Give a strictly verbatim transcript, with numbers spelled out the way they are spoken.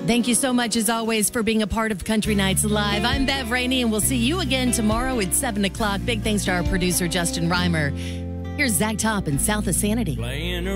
Thank you so much, as always, for being a part of Country Nights Live. I'm Bev Rainey, and we'll see you again tomorrow at seven o'clock. Big thanks to our producer, Justin Reimer. Here's Zach Top and South of Sanity. Playing